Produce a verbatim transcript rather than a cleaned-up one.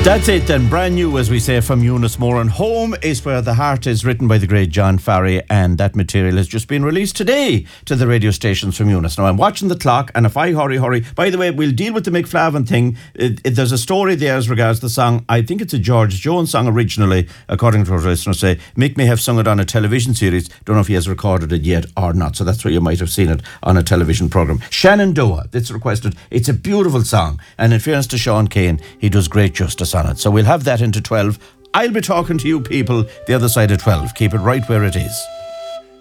That's it then, brand new, as we say, from Eunice Moore. And Home is Where the Heart is, written by the great John Farry, and that material has just been released today to the radio stations from Eunice. Now, I'm watching the clock, and if I hurry, hurry... By the way, we'll deal with the Mick Flavin thing. It, it, there's a story there as regards the song. I think it's a George Jones song originally, according to what listeners say. Mick may have sung it on a television series. Don't know if he has recorded it yet or not, so that's where you might have seen it on a television programme. Shenandoah, that's requested. It's a beautiful song, and in fairness to Sean Kane, he does great justice on it. So we'll have that into twelve. I'll be talking to you people the other side of twelve. Keep it right where it is.